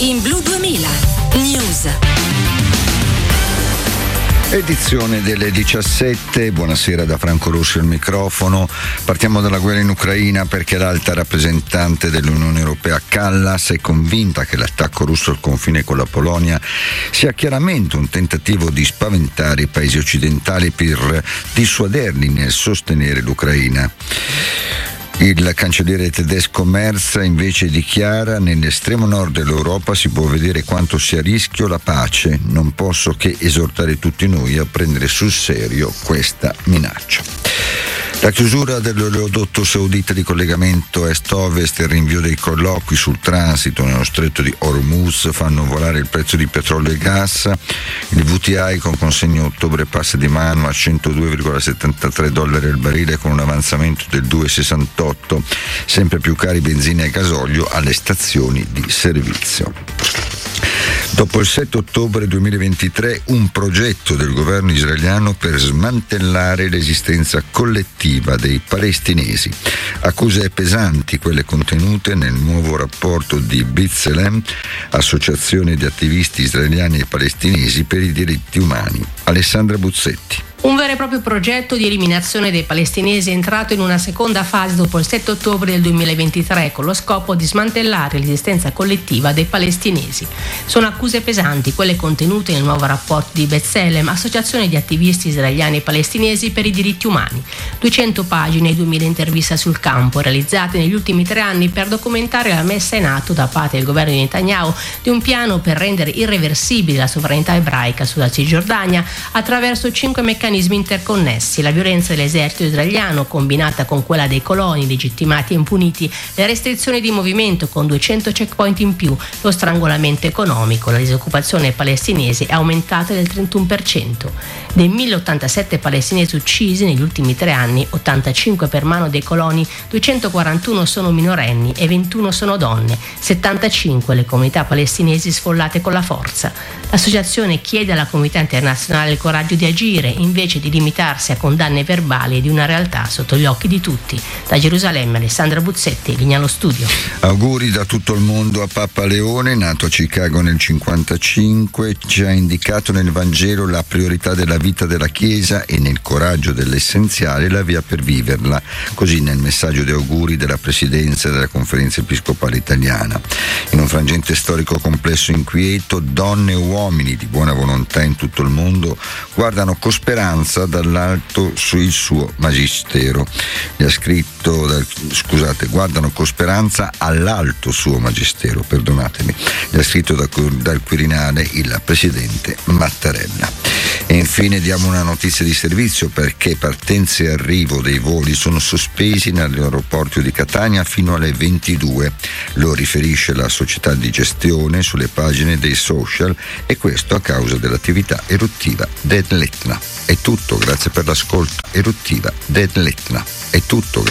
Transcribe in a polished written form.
in Blu 2000 News. Edizione delle 17, buonasera da Franco Rossi al microfono. Partiamo dalla guerra in Ucraina perché l'alta rappresentante dell'Unione Europea Kallas è convinta che l'attacco russo al confine con la Polonia sia chiaramente un tentativo di spaventare i paesi occidentali per dissuaderli nel sostenere l'Ucraina. Il cancelliere tedesco Merz invece dichiara: nell'estremo nord dell'Europa si può vedere quanto sia a rischio la pace, non posso che esortare tutti noi a prendere sul serio questa minaccia. La chiusura dell'oleodotto saudita di collegamento est-ovest e il rinvio dei colloqui sul transito nello stretto di Hormuz fanno volare il prezzo di petrolio e gas. Il WTI con consegna ottobre passa di mano a $102,73 al barile con un avanzamento del 2,68, sempre più cari benzina e gasolio alle stazioni di servizio. Dopo il 7 ottobre 2023 un progetto del governo israeliano per smantellare l'esistenza collettiva dei palestinesi. Accuse pesanti quelle contenute nel nuovo rapporto di B'Tselem, associazione di attivisti israeliani e palestinesi per i diritti umani. Alessandra Buzzetti. Un vero e proprio progetto di eliminazione dei palestinesi è entrato in una seconda fase dopo il 7 ottobre del 2023 con lo scopo di smantellare l'esistenza collettiva dei palestinesi. Sono accuse pesanti quelle contenute nel nuovo rapporto di B'Tselem, associazione di attivisti israeliani e palestinesi per i diritti umani. 200 pagine e 2000 interviste sul campo realizzate negli ultimi 3 anni per documentare la messa in atto da parte del governo di Netanyahu di un piano per rendere irreversibile la sovranità ebraica sulla Cisgiordania attraverso 5 meccanismi interconnessi: la violenza dell'esercito israeliano combinata con quella dei coloni legittimati e impuniti, le restrizioni di movimento con 200 checkpoint in più, lo strangolamento economico. La disoccupazione palestinese è aumentata del 31%. Dei 1087 palestinesi uccisi negli ultimi 3 anni, 85 per mano dei coloni, 241 sono minorenni e 21 sono donne, 75 le comunità palestinesi sfollate con la forza. L'associazione chiede alla comunità internazionale il coraggio di agire invece di limitarsi a condanne verbali di una realtà sotto gli occhi di tutti. Da Gerusalemme, Alessandra Buzzetti, linea allo studio. Auguri da tutto il mondo a Papa Leone, nato a Chicago nel 1955, ci ha indicato nel Vangelo la priorità della vita della Chiesa e nel coraggio dell'essenziale la via per viverla. Così nel messaggio di auguri della Presidenza della Conferenza Episcopale Italiana. In un frangente storico complesso e inquieto, donne e uomini di buona volontà in tutto il mondo guardano con speranza dall'alto sul suo magistero. Gli ha scritto, guardano con speranza all'alto suo magistero, perdonatemi. Gli ha scritto dal Quirinale il presidente Mattarella. E infine diamo una notizia di servizio perché partenza e arrivo dei voli sono sospesi nell'aeroporto di Catania fino alle 22. Lo riferisce la società di gestione sulle pagine dei social e questo a causa dell'attività eruttiva dell'Etna. È tutto, grazie per l'ascolto. Eruttiva dell'Etna. È tutto.